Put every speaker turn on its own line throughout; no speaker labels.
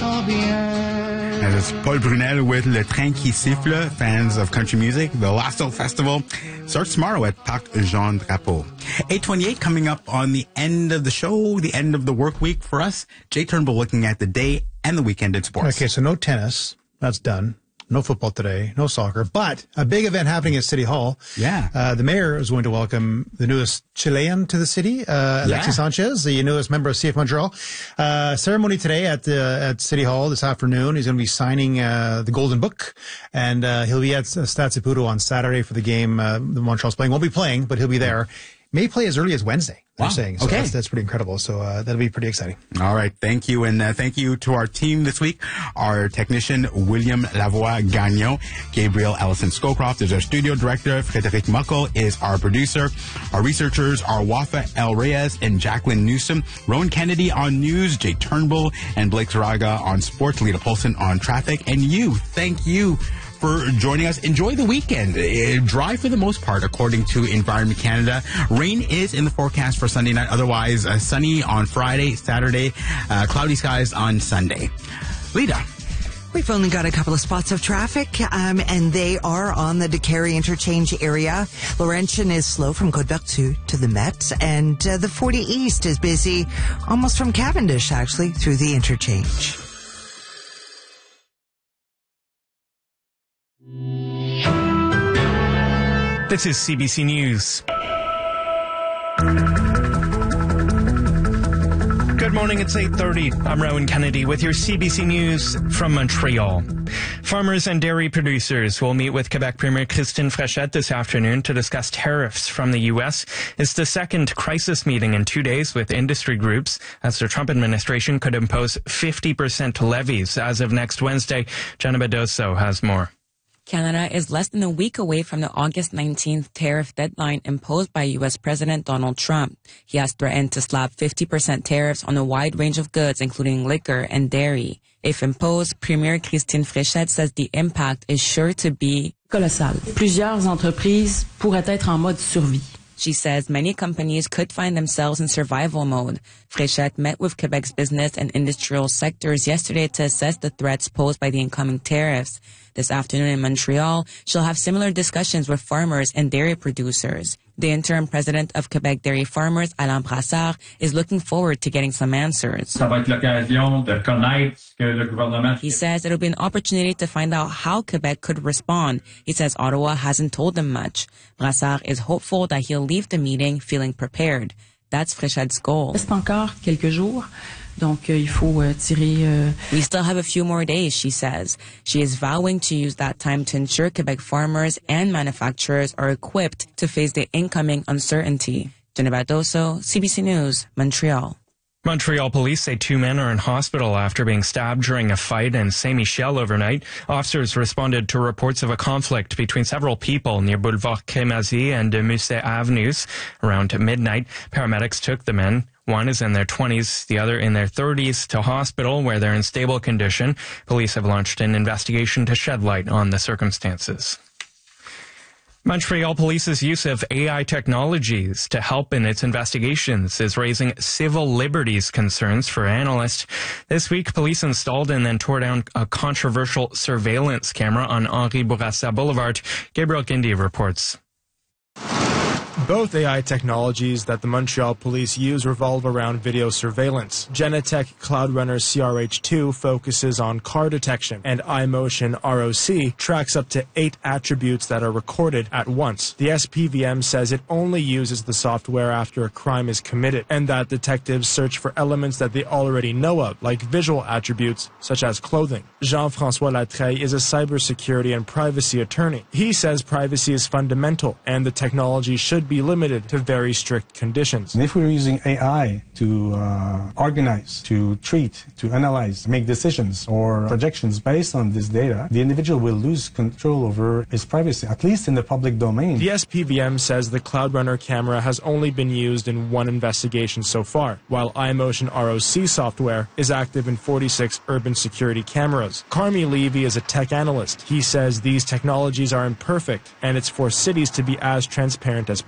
sens bien.
And it's Paul Brunel with Le Train qui siffle. Fans of country music, the Lasso Festival starts tomorrow at Parc Jean Drapeau. 8:28 coming up on the end of the show, the end of the work week for us. Jay Turnbull looking at the day and the weekend in sports.
Okay, so no tennis. That's done. No football today, no soccer, but a big event happening at City Hall.
Yeah.
The mayor is going to welcome the newest Chilean to the city, Alexis Sanchez, the newest member of CF Montreal. Ceremony today at City Hall this afternoon. He's going to be signing the Golden Book, and he'll be at Stade Saputo on Saturday for the game the Montreal's playing. Won't be playing, but he'll be there. May play as early as Wednesday, they're saying. So that's pretty incredible. So that'll be pretty exciting.
All right. Thank you. And thank you to our team this week. Our technician, William Lavoie Gagnon. Gabriel Ellison Scowcroft is our studio director. Frédéric Muckle is our producer. Our researchers are Wafa El Reyes and Jacqueline Newsom. Rowan Kennedy on news. Jay Turnbull and Blake Zaraga on sports. Lita Polson on traffic. And thank you for joining us. Enjoy the weekend. Dry for the most part, according to Environment Canada. Rain is in the forecast for Sunday night. Otherwise, sunny on Friday, Saturday, cloudy skies on Sunday. Lita.
We've only got a couple of spots of traffic, and they are on the DeCarey interchange area. Laurentian is slow from Côte-Vertu to the Met, and the 40 East is busy almost from Cavendish, actually, through the interchange.
This is CBC News. Good morning, it's 8:30. I'm Rowan Kennedy with your CBC News from Montreal. Farmers and dairy producers will meet with Quebec Premier Christine Fréchette this afternoon to discuss tariffs from the U.S. It's the second crisis meeting in 2 days with industry groups, as the Trump administration could impose 50% levies as of next Wednesday. Jenna Bedoso has more.
Canada is less than a week away from the August 19th tariff deadline imposed by U.S. President Donald Trump. He has threatened to slap 50% tariffs on a wide range of goods, including liquor and dairy. If imposed, Premier Christine Fréchette says the impact is sure to be
colossal. Plusieurs entreprises pourraient être en mode survie.
She says many companies could find themselves in survival mode. Fréchette met with Quebec's business and industrial sectors yesterday to assess the threats posed by the incoming tariffs. This afternoon in Montreal, she'll have similar discussions with farmers and dairy producers. The interim president of Quebec Dairy Farmers, Alain Brassard, is looking forward to getting some answers. He says it'll be an opportunity to find out how Quebec could respond. He says Ottawa hasn't told them much. Brassard is hopeful that he'll leave the meeting feeling prepared. That's Fréchette's goal.
Reste encore quelques jours. Donc, il faut tirer.
We still have a few more days, she says. She is vowing to use that time to ensure Quebec farmers and manufacturers are equipped to face the incoming uncertainty. Jenna Bedoso, CBC News, Montreal.
Montreal police say 2 men are in hospital after being stabbed during a fight in Saint-Michel overnight. Officers responded to reports of a conflict between several people near Boulevard Crémazie and de Musset Avenues. Around midnight, paramedics took the men. One is in their 20s, the other in their 30s, to hospital where they're in stable condition. Police have launched an investigation to shed light on the circumstances. Montreal Police's use of AI technologies to help in its investigations is raising civil liberties concerns for analysts. This week, police installed and then tore down a controversial surveillance camera on Henri Bourassa Boulevard. Gabriel Gindi reports.
Both AI technologies that the Montreal police use revolve around video surveillance. Genetec Cloudrunner CRH2 focuses on car detection, and iMotion ROC tracks up to 8 attributes that are recorded at once. The SPVM says it only uses the software after a crime is committed, and that detectives search for elements that they already know of, like visual attributes such as clothing. Jean-François Latreille is a cybersecurity and privacy attorney. He says privacy is fundamental, and the technology should be limited to very strict conditions.
And if we're using AI to organize, to treat, to analyze, make decisions or projections based on this data, the individual will lose control over his privacy, at least in the public domain.
The SPVM says the Cloudrunner camera has only been used in 1 investigation so far, while iMotion ROC software is active in 46 urban security cameras. Carmi Levy is a tech analyst. He says these technologies are imperfect, and it's for cities to be as transparent as possible.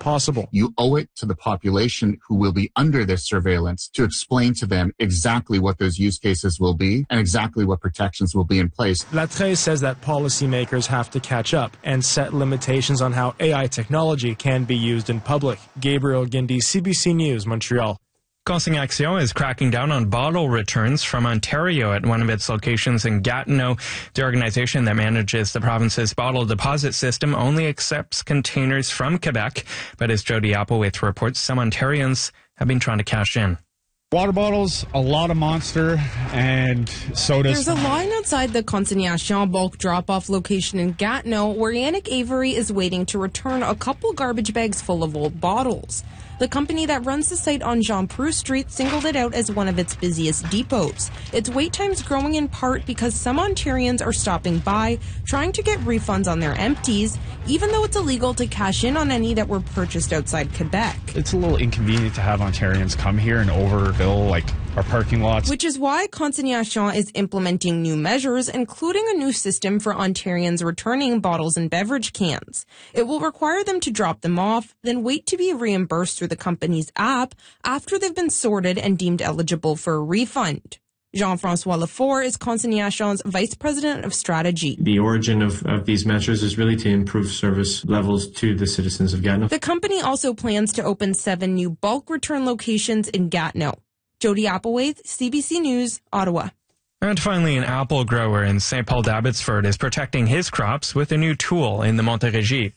possible.
You owe it to the population who will be under this surveillance to explain to them exactly what those use cases will be and exactly what protections will be in place.
Latreille says that policymakers have to catch up and set limitations on how AI technology can be used in public. Gabriel Guindy, CBC News, Montreal.
Consignation is cracking down on bottle returns from Ontario at one of its locations in Gatineau. The organization that manages the province's bottle deposit system only accepts containers from Quebec. But as Jody Applewhite reports, some Ontarians have been trying to cash in.
Water bottles, a lot of Monster, and sodas.
There's a line outside the Consignation bulk drop-off location in Gatineau where Yannick Avery is waiting to return a couple garbage bags full of old bottles. The company that runs the site on Jean Proust Street singled it out as one of its busiest depots. Its wait times growing in part because some Ontarians are stopping by, trying to get refunds on their empties, even though it's illegal to cash in on any that were purchased outside Quebec.
It's a little inconvenient to have Ontarians come here and overfill, our parking lots.
Which is why Consignation is implementing new measures, including a new system for Ontarians returning bottles and beverage cans. It will require them to drop them off, then wait to be reimbursed through the company's app after they've been sorted and deemed eligible for a refund. Jean-François Lefort is Consignation's Vice President of Strategy.
The origin of these measures is really to improve service levels to the citizens of Gatineau.
The company also plans to open 7 new bulk return locations in Gatineau. Jody Applewhite, CBC News, Ottawa.
And finally, an apple grower in St. Paul d'Abbotsford is protecting his crops with a new tool in the Montérégie.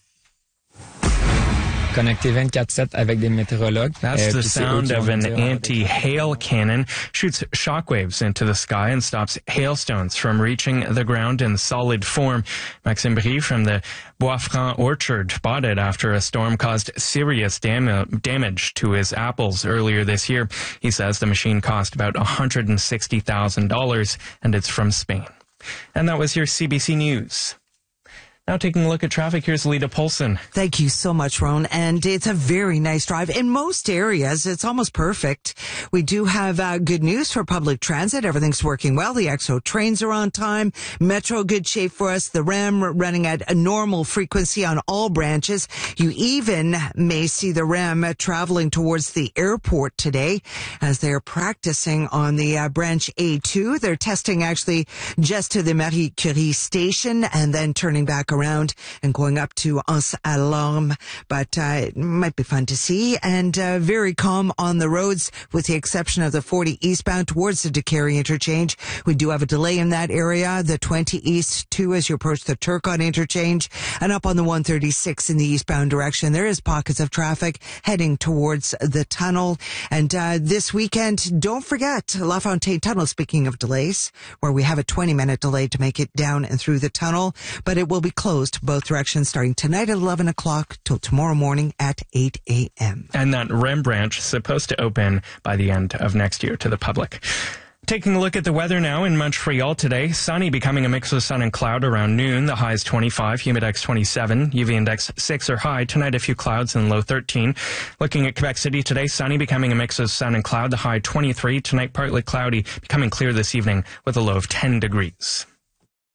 Connecté 24/7 avec des météorologues.
That's the sound of an anti-hail cannon. Shoots shockwaves into the sky and stops hailstones from reaching the ground in solid form. Maxime Brie from the Bois-Franc orchard bought it after a storm caused serious damage to his apples earlier this year. He says the machine cost about $160,000 and it's from Spain. And that was your CBC News. Now taking a look at traffic, here's Lita Polson.
Thank you so much, Ron. And it's a very nice drive. In most areas, it's almost perfect. We do have good news for public transit. Everything's working well. The XO trains are on time. Metro, good shape for us. The RAM running at a normal frequency on all branches. You even may see the RAM traveling towards the airport today as they're practicing on the branch A2. They're testing actually just to the Marie Curie station and then turning back around and going up to Anse Alarme, but it might be fun to see. And very calm on the roads with the exception of the 40 eastbound towards the Décarie interchange. We do have a delay in that area. The 20 east too as you approach the Turcotte interchange, and up on the 136 in the eastbound direction. There is pockets of traffic heading towards the tunnel. And this weekend, don't forget La Fontaine Tunnel, speaking of delays, where we have a 20-minute delay to make it down and through the tunnel, but it will be closed both directions starting tonight at 11 o'clock till tomorrow morning at 8 a.m.
And that REM branch is supposed to open by the end of next year to the public. Taking a look at the weather now in Montreal today. Sunny, becoming a mix of sun and cloud around noon. The high is 25, humidex 27, UV index 6 or high. Tonight, a few clouds and low 13. Looking at Quebec City today, sunny, becoming a mix of sun and cloud. The high 23. Tonight, partly cloudy, becoming clear this evening with a low of 10 degrees.